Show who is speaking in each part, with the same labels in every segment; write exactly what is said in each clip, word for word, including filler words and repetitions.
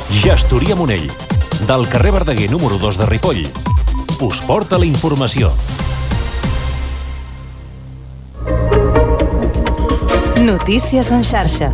Speaker 1: Gestoria Monell, del carrer Verdaguer número dos de Ripoll, us porta la informació.
Speaker 2: Notícies en xarxa.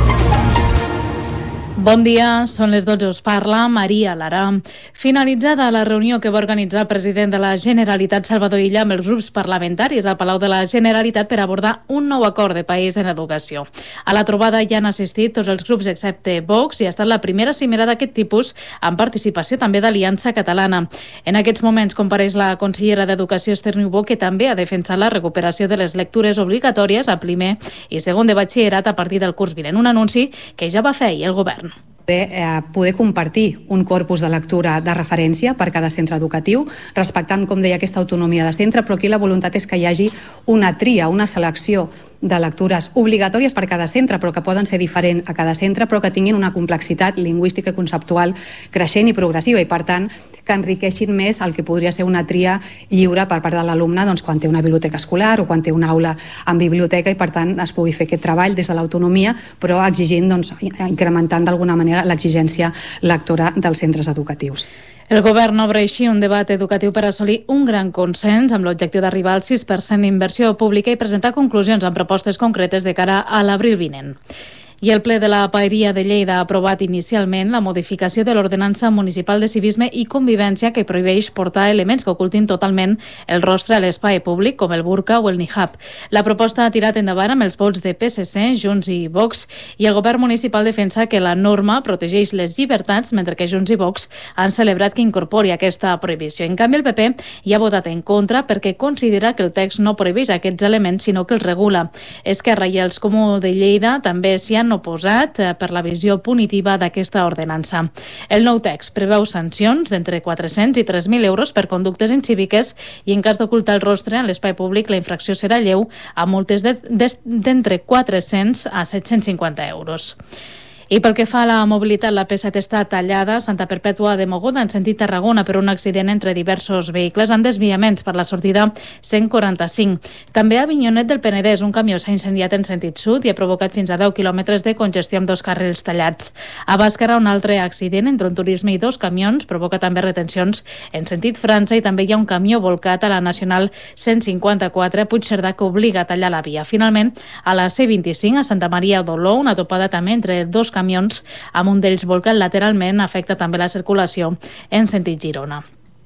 Speaker 3: Bon dia, són les dotze, us parla Maria Lara. Finalitzada la reunió que va organitzar el president de la Generalitat, Salvador Illa, amb els grups parlamentaris al Palau de la Generalitat per abordar un nou acord de país en educació. A la trobada hi han assistit tots els grups excepte Vox i ha estat la primera cimera d'aquest tipus amb participació també d'Aliança Catalana. En aquests moments compareix la consellera d'Educació Esther Niubó, que també ha defensat la recuperació de les lectures obligatòries a primer i segon de batxillerat a partir del curs vinent, un anunci que ja va fer ahir el govern.
Speaker 4: Poder, eh, poder compartir un corpus de lectura de referència per cada centre educatiu, respectant, com deia, aquesta autonomia de centre, però aquí la voluntat és que hi hagi una tria, una selecció de lectures obligatòries per cada centre, però que poden ser diferents a cada centre, però que tinguin una complexitat lingüística i conceptual creixent i progressiva i, per tant, que enriqueixin més el que podria ser una tria lliure per part de l'alumne, doncs, quan té una biblioteca escolar o quan té una aula en biblioteca i, per tant, es pugui fer aquest treball des de l'autonomia, però exigint, doncs, incrementant d'alguna manera l'exigència lectora dels centres educatius.
Speaker 3: El govern obre així un debat educatiu per assolir un gran consens amb l'objectiu d'arribar al sis per cent d'inversió pública i presentar conclusions amb propostes concretes de cara a l'abril vinent. I el ple de la Paeria de Lleida ha aprovat inicialment la modificació de l'Ordenança Municipal de Civisme i Convivència que prohibeix portar elements que ocultin totalment el rostre a l'espai públic, com el burca o el nihab. La proposta ha tirat endavant amb els vots de P S C, Junts i Vox, i el govern municipal defensa que la norma protegeix les llibertats, mentre que Junts i Vox han celebrat que incorpori aquesta prohibició. En canvi, el P P hi ha votat en contra perquè considera que el text no prohibeix aquests elements, sinó que els regula. Esquerra i els Comú de Lleida també s'hi han oposat per la visió punitiva d'aquesta ordenança. El nou text preveu sancions d'entre quatre-cents i tres mil euros per conductes incíviques i en cas d'ocultar el rostre en l'espai públic la infracció serà lleu amb multes d'entre quatre-cents a set-cents cinquanta euros. I pel que fa a la mobilitat, la P set està tallada a Santa Perpètua de Mogoda en sentit Tarragona per un accident entre diversos vehicles amb desviaments per la sortida cent quaranta-cinc. També a Avinyonet del Penedès un camió s'ha incendiat en sentit sud i ha provocat fins a deu quilòmetres de congestió amb dos carrils tallats. A Bàscara un altre accident entre un turisme i dos camions provoca també retencions en sentit França i també hi ha un camió volcat a la Nacional cent cinquanta-quatre a Puigcerdà que obliga a tallar la via. Finalment, a la C vint-i-cinc a Santa Maria d'Oló una topada també entre dos camions amb un d'ells volcat lateralment afecta també la circulació en sentit Girona.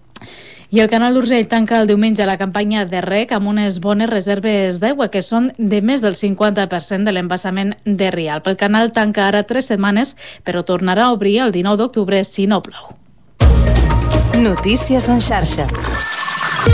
Speaker 3: I el Canal d'Urgell tanca el diumenge la campanya de reg amb unes bones reserves d'aigua que són de més del cinquanta per cent de l'embassament de Rialp. El canal tanca ara tres setmanes però tornarà a obrir el dinou d'octubre si no plou.
Speaker 2: Notícies en xarxa.